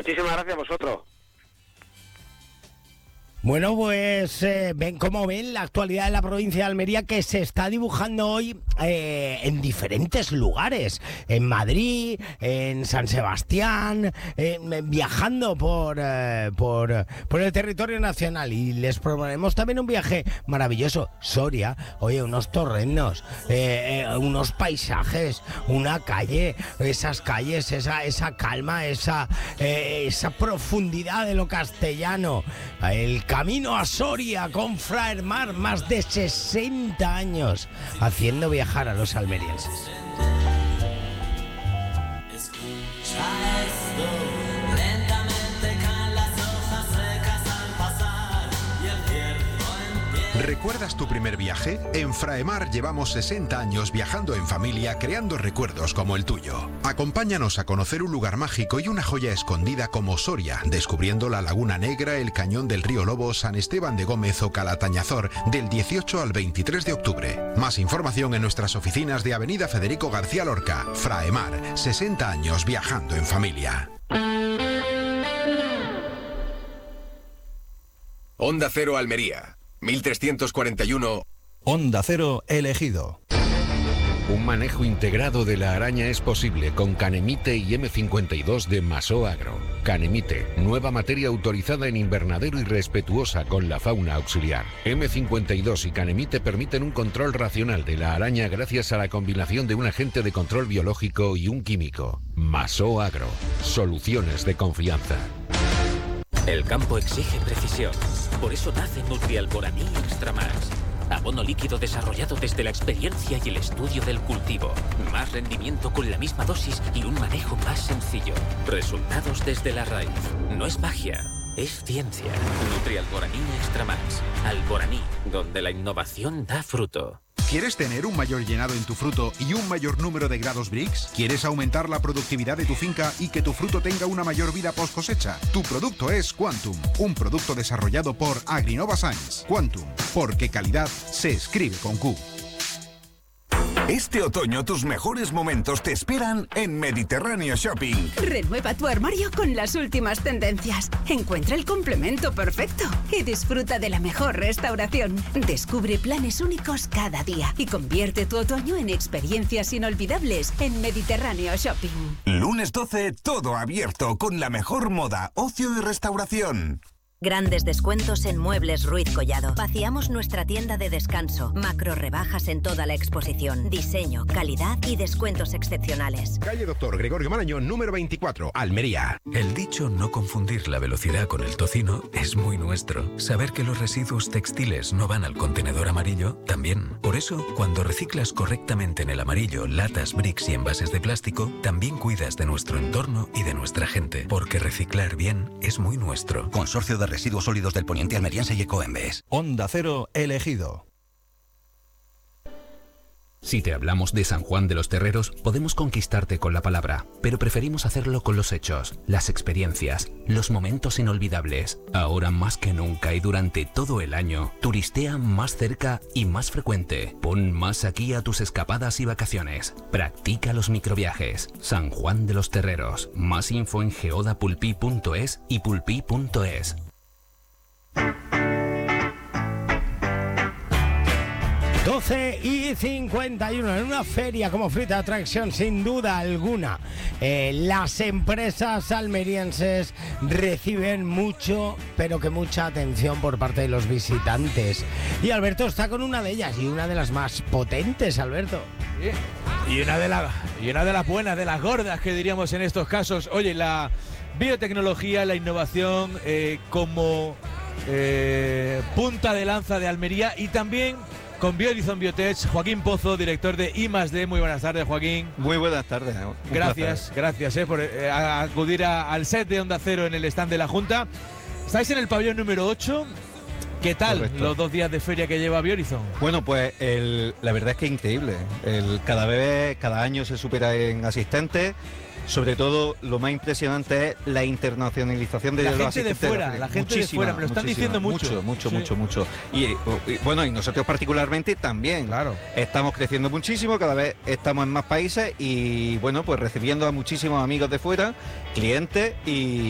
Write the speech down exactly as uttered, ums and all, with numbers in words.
Muchísimas gracias a vosotros. Bueno, pues eh, ven cómo ven la actualidad de la provincia de Almería, que se está dibujando hoy eh, en diferentes lugares, en Madrid, en San Sebastián, eh, viajando por, eh, por, por el territorio nacional, y les proponemos también un viaje maravilloso. Soria, oye, unos torrenos, eh, eh, unos paisajes, una calle, esas calles, esa, esa calma, esa, eh, esa profundidad de lo castellano, el camino a Soria con Fraemar, más de sesenta años haciendo viajar a los almerienses. ¿Recuerdas tu primer viaje? En Fraemar llevamos sesenta años viajando en familia, creando recuerdos como el tuyo. Acompáñanos a conocer un lugar mágico y una joya escondida como Soria, descubriendo la Laguna Negra, el Cañón del Río Lobo, San Esteban de Gómez o Calatañazor, del dieciocho al veintitrés de octubre. Más información en nuestras oficinas de Avenida Federico García Lorca. Fraemar, sesenta años viajando en familia. Onda Cero Almería. mil trescientos cuarenta y uno. Onda Cero elegido. Un manejo integrado de la araña es posible con Canemite y eme cincuenta y dos de Masó Agro. Canemite, nueva materia autorizada en invernadero y respetuosa con la fauna auxiliar. eme cincuenta y dos y Canemite permiten un control racional de la araña gracias a la combinación de un agente de control biológico y un químico. Masó Agro, soluciones de confianza. El campo exige precisión. Por eso nace Nutrialboraní Extra Max. Abono líquido desarrollado desde la experiencia y el estudio del cultivo. Más rendimiento con la misma dosis y un manejo más sencillo. Resultados desde la raíz. No es magia, es ciencia. Nutrialboraní Extra Max. Alboraní, donde la innovación da fruto. ¿Quieres tener un mayor llenado en tu fruto y un mayor número de grados Brix? ¿Quieres aumentar la productividad de tu finca y que tu fruto tenga una mayor vida post cosecha? Tu producto es Quantum, un producto desarrollado por Agrinova Science. Quantum, porque calidad se escribe con Q. Este otoño tus mejores momentos te esperan en Mediterráneo Shopping. Renueva tu armario con las últimas tendencias. Encuentra el complemento perfecto y disfruta de la mejor restauración. Descubre planes únicos cada día y convierte tu otoño en experiencias inolvidables en Mediterráneo Shopping. Lunes doce, todo abierto con la mejor moda, ocio y restauración. Grandes descuentos en Muebles Ruiz Collado. Vaciamos nuestra tienda de descanso. Macro rebajas en toda la exposición. Diseño, calidad y descuentos excepcionales. Calle Doctor Gregorio Marañón, número veinticuatro, Almería. El dicho no confundir la velocidad con el tocino es muy nuestro. Saber que los residuos textiles no van al contenedor amarillo, también. Por eso, cuando reciclas correctamente en el amarillo latas, bricks y envases de plástico, también cuidas de nuestro entorno y de nuestra gente. Porque reciclar bien es muy nuestro. Consorcio de Residuos Sólidos del Poniente Almeriense y Ecoembes. Onda Cero elegido. Si te hablamos de San Juan de los Terreros, podemos conquistarte con la palabra, pero preferimos hacerlo con los hechos, las experiencias, los momentos inolvidables. Ahora más que nunca y durante todo el año, turistea más cerca y más frecuente. Pon más aquí a tus escapadas y vacaciones. Practica los microviajes. San Juan de los Terreros. Más info en geodapulpí punto es y pulpí punto es. doce y cincuenta y uno, en una feria como Fruit Attraction, sin duda alguna, eh, las empresas almerienses reciben mucho, pero que mucha atención por parte de los visitantes. Y Alberto está con una de ellas, y una de las más potentes, Alberto. Y una de, la, y una de las buenas, de las gordas, que diríamos en estos casos. Oye, la biotecnología, la innovación eh, como eh, punta de lanza de Almería, y también con Biorizon Biotech. Joaquín Pozo, director de I más D. Muy buenas tardes, Joaquín. Muy buenas tardes. Gracias, placer. gracias eh, por eh, acudir a, al set de Onda Cero en el stand de la Junta. Estáis en el pabellón número ocho. ¿Qué tal Correcto. Los dos días de feria que lleva Biorizon? Bueno, pues el, la verdad es que es increíble. El, cada vez, cada año se supera en asistentes. Sobre todo, lo más impresionante es la internacionalización de la los gente asistentes. de fuera, la gente de fuera, me lo están diciendo mucho. Mucho, mucho, sí. mucho, mucho. Y, y bueno, y nosotros particularmente también. Claro. Estamos creciendo muchísimo, cada vez estamos en más países y bueno, pues recibiendo a muchísimos amigos de fuera, clientes y